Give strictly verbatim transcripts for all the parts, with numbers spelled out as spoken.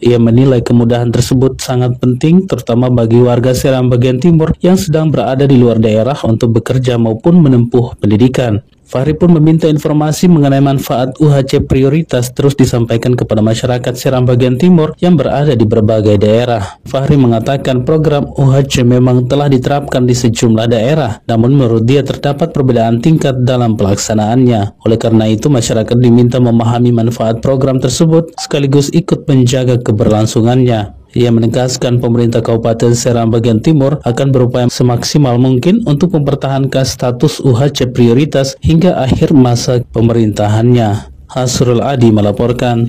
Ia menilai kemudahan tersebut sangat penting terutama bagi warga Seram bagian timur yang sedang berada di luar daerah untuk bekerja maupun menempuh pendidikan. Fahri pun meminta informasi mengenai manfaat U H C prioritas terus disampaikan kepada masyarakat Seram bagian timur yang berada di berbagai daerah. Fahri mengatakan program U H C memang telah diterapkan di sejumlah daerah, namun menurut dia terdapat perbedaan tingkat dalam pelaksanaannya. Oleh karena itu, masyarakat diminta memahami manfaat program tersebut sekaligus ikut menjaga keberlangsungannya. Ia menegaskan pemerintah Kabupaten Seram bagian timur akan berupaya semaksimal mungkin untuk mempertahankan status U H C prioritas hingga akhir masa pemerintahannya. Hasrul Adi melaporkan.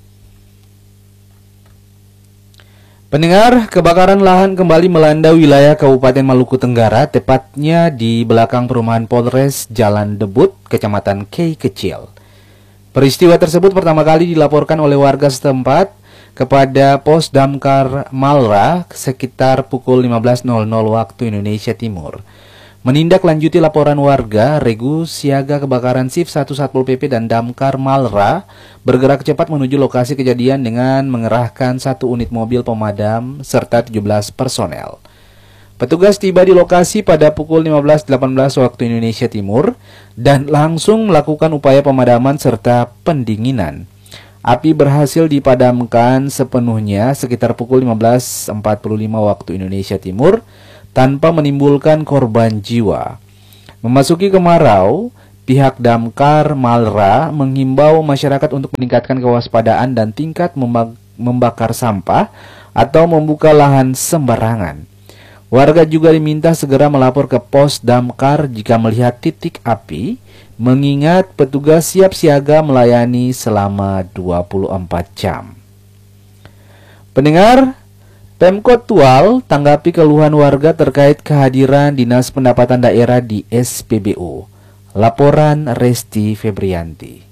Pendengar, kebakaran lahan kembali melanda wilayah Kabupaten Maluku Tenggara, tepatnya di belakang perumahan Polres Jalan Debut, Kecamatan Kei Kecil. Peristiwa tersebut pertama kali dilaporkan oleh warga setempat kepada Pos Damkar Malra sekitar pukul lima belas waktu Indonesia Timur. Menindaklanjuti laporan warga, Regu Siaga Kebakaran Shift satu Satpol P P dan Damkar Malra bergerak cepat menuju lokasi kejadian dengan mengerahkan satu unit mobil pemadam serta tujuh belas personel. Petugas tiba di lokasi pada pukul lima belas delapan belas waktu Indonesia Timur dan langsung melakukan upaya pemadaman serta pendinginan. Api berhasil dipadamkan sepenuhnya sekitar pukul lima belas empat puluh lima waktu Indonesia Timur tanpa menimbulkan korban jiwa. Memasuki kemarau, pihak Damkar Malra menghimbau masyarakat untuk meningkatkan kewaspadaan dan tingkat membakar sampah atau membuka lahan sembarangan. Warga juga diminta segera melapor ke Pos Damkar jika melihat titik api, mengingat petugas siap siaga melayani selama dua puluh empat jam. Pendengar, Pemkot Tual tanggapi keluhan warga terkait kehadiran Dinas Pendapatan Daerah di S P B U. Laporan Resti Febrianti.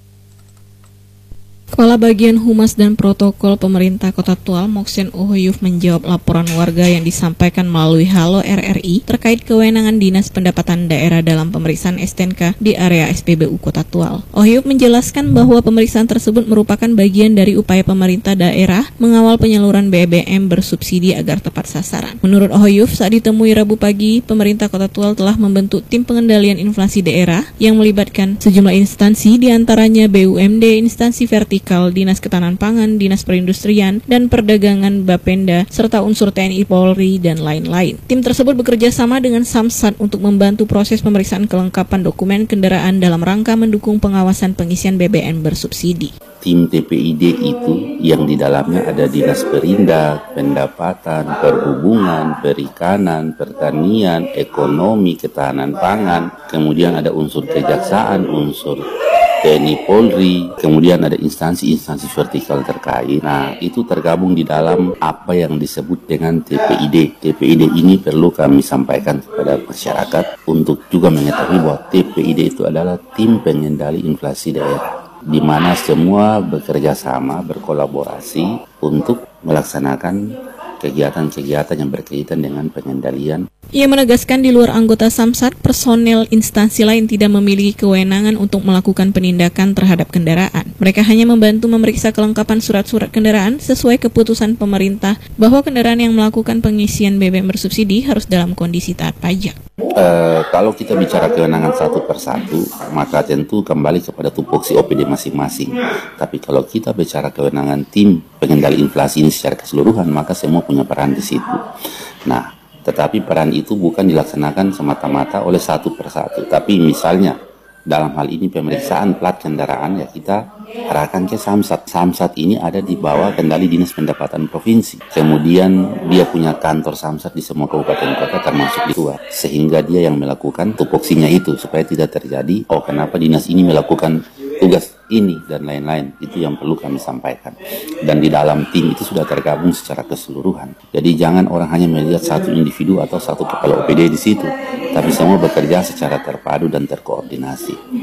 Kepala Bagian Humas dan Protokol Pemerintah Kota Tual, Moksen Ohoyuf, menjawab laporan warga yang disampaikan melalui Halo R R I terkait kewenangan Dinas Pendapatan Daerah dalam pemeriksaan S T N K di area S P B U Kota Tual. Ohoyuf menjelaskan bahwa pemeriksaan tersebut merupakan bagian dari upaya pemerintah daerah mengawal penyaluran B B M bersubsidi agar tepat sasaran. Menurut Ohoyuf, saat ditemui Rabu pagi, pemerintah Kota Tual telah membentuk tim pengendalian inflasi daerah yang melibatkan sejumlah instansi, diantaranya B U M D, instansi vertikal, Dinas Ketahanan Pangan, Dinas Perindustrian, dan Perdagangan Bapenda, serta unsur T N I Polri, dan lain-lain. Tim tersebut bekerja sama dengan Samsat untuk membantu proses pemeriksaan kelengkapan dokumen kendaraan dalam rangka mendukung pengawasan pengisian B B M bersubsidi. Tim T P I D itu yang di dalamnya ada Dinas Perindak, Pendapatan, Perhubungan, Perikanan, Pertanian, Ekonomi, Ketahanan Pangan, kemudian ada unsur kejaksaan, unsur T N I Polri, kemudian ada instansi-instansi vertikal terkait. Nah, itu tergabung di dalam apa yang disebut dengan T P I D. T P I D ini perlu kami sampaikan kepada masyarakat untuk juga mengetahui bahwa T P I D itu adalah tim pengendali inflasi daerah, di mana semua bekerja sama, berkolaborasi untuk melaksanakan kegiatan-kegiatan yang berkaitan dengan pengendalian. Ia menegaskan di luar anggota Samsat, personel instansi lain tidak memiliki kewenangan untuk melakukan penindakan terhadap kendaraan. Mereka hanya membantu memeriksa kelengkapan surat-surat kendaraan sesuai keputusan pemerintah bahwa kendaraan yang melakukan pengisian B B M bersubsidi harus dalam kondisi taat pajak. Uh, kalau kita bicara kewenangan satu persatu, maka tentu kembali kepada tupoksi O P D masing-masing. Tapi kalau kita bicara kewenangan tim pengendali inflasi ini secara keseluruhan, maka semua punya peran di situ. Nah, tetapi peran itu bukan dilaksanakan semata-mata oleh satu persatu. Tapi misalnya dalam hal ini pemeriksaan plat kendaraan, ya kita arahkan ke Samsat. Samsat ini ada di bawah kendali Dinas Pendapatan Provinsi. Kemudian dia punya kantor Samsat di semua kabupaten kota termasuk di Tua. Sehingga dia yang melakukan tupoksinya itu supaya tidak terjadi, oh kenapa dinas ini melakukan tugas ini dan lain-lain. Itu yang perlu kami sampaikan. Dan di dalam tim itu sudah tergabung secara keseluruhan. Jadi jangan orang hanya melihat satu individu atau satu kepala O P D di situ, tapi semua bekerja secara terpadu dan terkoordinasi.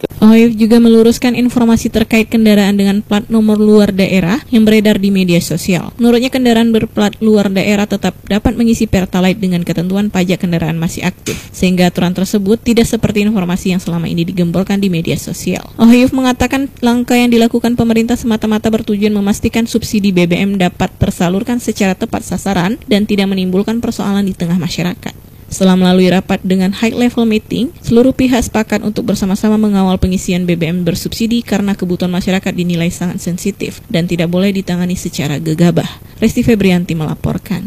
Ohayuf juga meluruskan informasi terkait kendaraan dengan plat nomor luar daerah yang beredar di media sosial. Menurutnya kendaraan berplat luar daerah tetap dapat mengisi Pertalite dengan ketentuan pajak kendaraan masih aktif, sehingga aturan tersebut tidak seperti informasi yang selama ini digemborkan di media sosial. Ohayuf mengatakan langkah yang dilakukan pemerintah semata-mata bertujuan memastikan subsidi B B M dapat tersalurkan secara tepat sasaran dan tidak menimbulkan persoalan di tengah masyarakat. Setelah melalui rapat dengan high level meeting, seluruh pihak sepakat untuk bersama-sama mengawal pengisian B B M bersubsidi karena kebutuhan masyarakat dinilai sangat sensitif dan tidak boleh ditangani secara gegabah. Resti Febrianti melaporkan.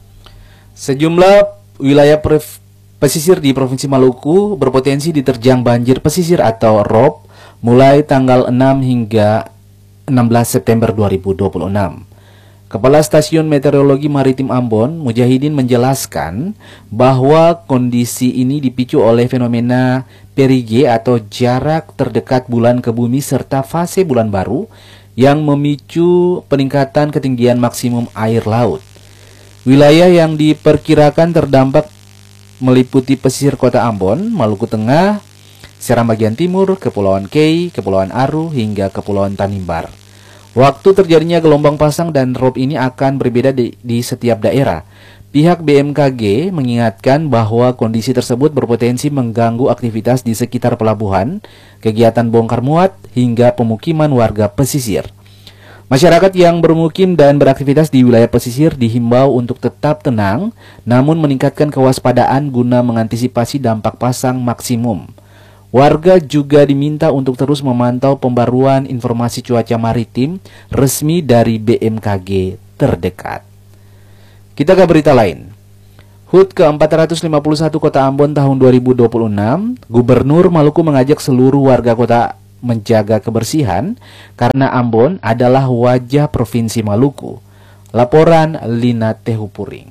Sejumlah wilayah pesisir di Provinsi Maluku berpotensi diterjang banjir pesisir atau R O B mulai tanggal enam hingga enam belas September dua ribu dua puluh enam. Kepala Stasiun Meteorologi Maritim Ambon, Mujahidin, menjelaskan bahwa kondisi ini dipicu oleh fenomena perigee atau jarak terdekat bulan ke bumi serta fase bulan baru yang memicu peningkatan ketinggian maksimum air laut. Wilayah yang diperkirakan terdampak meliputi pesisir Kota Ambon, Maluku Tengah, Seram bagian timur, Kepulauan Kei, Kepulauan Aru, hingga Kepulauan Tanimbar. Waktu terjadinya gelombang pasang dan R O B ini akan berbeda di, di setiap daerah. Pihak B M K G mengingatkan bahwa kondisi tersebut berpotensi mengganggu aktivitas di sekitar pelabuhan, kegiatan bongkar muat, hingga pemukiman warga pesisir. Masyarakat yang bermukim dan beraktivitas di wilayah pesisir dihimbau untuk tetap tenang, namun meningkatkan kewaspadaan guna mengantisipasi dampak pasang maksimum. Warga juga diminta untuk terus memantau pembaruan informasi cuaca maritim resmi dari B M K G terdekat. Kita ke berita lain. H U T ke empat ratus lima puluh satu Kota Ambon tahun dua ribu dua puluh enam, Gubernur Maluku mengajak seluruh warga kota menjaga kebersihan karena Ambon adalah wajah Provinsi Maluku. Laporan Lina Tehupuring.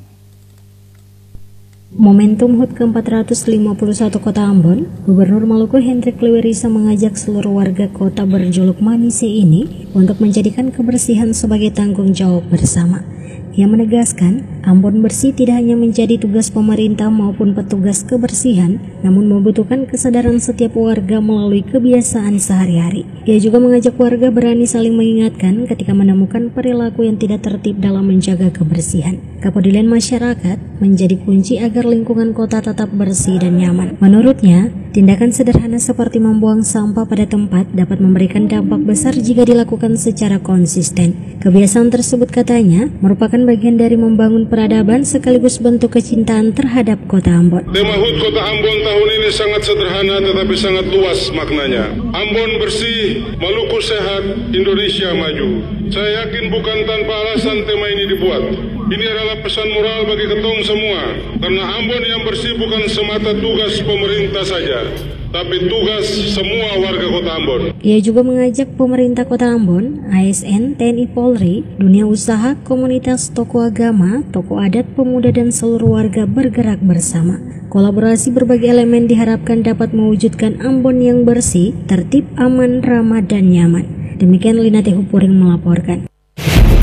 Momentum H U T ke empat ratus lima puluh satu Kota Ambon, Gubernur Maluku Hendrik Lewerisa mengajak seluruh warga kota berjuluk Manise ini untuk menjadikan kebersihan sebagai tanggung jawab bersama. Ia menegaskan, Ambon bersih tidak hanya menjadi tugas pemerintah maupun petugas kebersihan, namun membutuhkan kesadaran setiap warga melalui kebiasaan sehari-hari. Ia juga mengajak warga berani saling mengingatkan ketika menemukan perilaku yang tidak tertib dalam menjaga kebersihan. Kepedulian masyarakat menjadi kunci agar lingkungan kota tetap bersih dan nyaman. Menurutnya, tindakan sederhana seperti membuang sampah pada tempat dapat memberikan dampak besar jika dilakukan secara konsisten. Kebiasaan tersebut, katanya, merupakan bagian dari membangun peradaban sekaligus bentuk kecintaan terhadap Kota Ambon. Tema H U T Kota Ambon tahun ini sangat sederhana tetapi sangat luas maknanya. Ambon bersih, Maluku sehat, Indonesia maju. Saya yakin bukan tanpa alasan tema ini dibuat. Ini adalah pesan moral bagi ketong semua, karena Ambon yang bersih bukan semata tugas pemerintah saja, tapi tugas semua warga Kota Ambon. Ia juga mengajak pemerintah Kota Ambon, A S N, T N I Polri, dunia usaha, komunitas, tokoh agama, tokoh adat, pemuda, dan seluruh warga bergerak bersama. Kolaborasi berbagai elemen diharapkan dapat mewujudkan Ambon yang bersih, tertib, aman, ramah, dan nyaman. Demikian Lina Tehupuring melaporkan.